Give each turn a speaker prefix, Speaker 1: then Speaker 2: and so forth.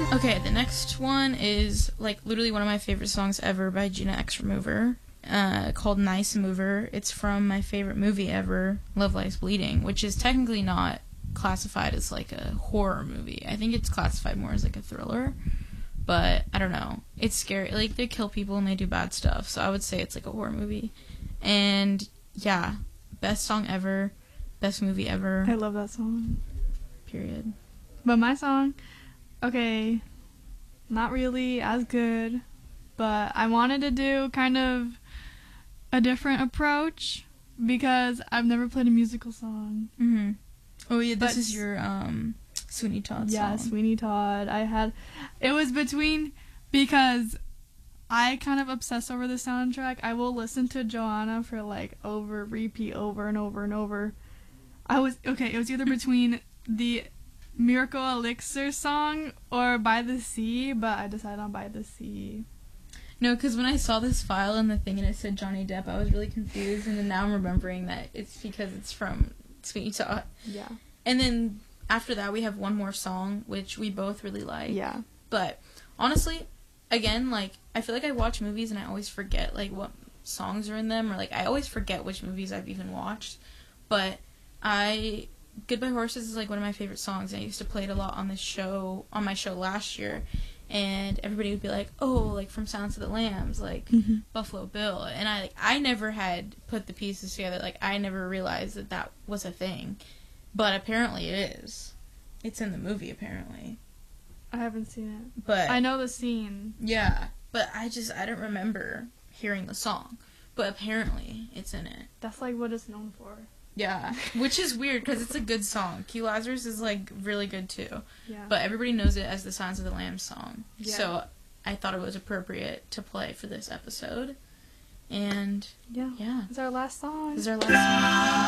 Speaker 1: Okay, the next one is like literally one of my favorite songs ever by Gina X Remover, called Nice Mover. It's from my favorite movie ever, Love Lies Bleeding, which is technically not classified as like a horror movie. I think it's classified more as like a thriller, but I don't know. It's scary. Like, they kill people and they do bad stuff, so I would say it's like a horror movie. And yeah, best song ever, best movie ever.
Speaker 2: I love that song.
Speaker 1: Period.
Speaker 2: But my song, okay, not really as good, but I wanted to do kind of a different approach because I've never played a musical song.
Speaker 1: Mm-hmm. Oh yeah, this is your Sweeney Todd song.
Speaker 2: Yeah, Sweeney Todd. It was between, because I kind of obsess over the soundtrack. I will listen to Joanna for like repeat over and over and over. It was either between the Miracle Elixir song or By the Sea, but I decided on By the Sea.
Speaker 1: No, because when I saw this file and the thing and it said Johnny Depp, I was really confused, and then now I'm remembering that it's because it's from Sweeney Todd.
Speaker 2: Yeah.
Speaker 1: And then after that we have one more song, which we both really like.
Speaker 2: Yeah.
Speaker 1: But honestly, again, like, I feel like I watch movies and I always forget, like, what songs are in them, or, like, I always forget which movies I've even watched. But Goodbye Horses is, like, one of my favorite songs, and I used to play it a lot on my show last year, and everybody would be like, oh, like, from Silence of the Lambs, like, Buffalo Bill, and I never had put the pieces together, like, I never realized that was a thing, but apparently it is. It's in the movie, apparently.
Speaker 2: I haven't seen it.
Speaker 1: But
Speaker 2: I know the scene.
Speaker 1: Yeah, but I don't remember hearing the song, but apparently it's in it.
Speaker 2: That's, like, what it's known for.
Speaker 1: Yeah, which is weird because it's a good song. Q Lazarus is, like, really good too.
Speaker 2: Yeah.
Speaker 1: But everybody knows it as the Silence of the Lambs song.
Speaker 2: Yeah.
Speaker 1: So I thought it was appropriate to play for this episode. And
Speaker 2: yeah.
Speaker 1: Yeah.
Speaker 2: It's our last song.
Speaker 1: This is our last song.